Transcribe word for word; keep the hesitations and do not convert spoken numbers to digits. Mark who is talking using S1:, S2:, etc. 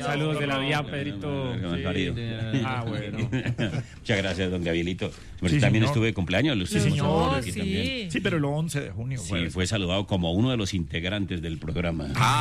S1: Saludos de la vía, Pedrito.
S2: Sí,
S1: ah, bueno.
S2: Muchas gracias, don Gabrielito.
S3: Sí,
S2: también
S3: señor.
S2: estuve de cumpleaños. Lo
S3: Sí,
S2: estuvimos
S3: señor.
S2: saludando aquí
S4: Sí.
S2: también.
S3: Sí, pero el once de junio.
S2: Sí,
S3: fue.
S2: fue saludado como uno de los integrantes del programa.
S3: Ah,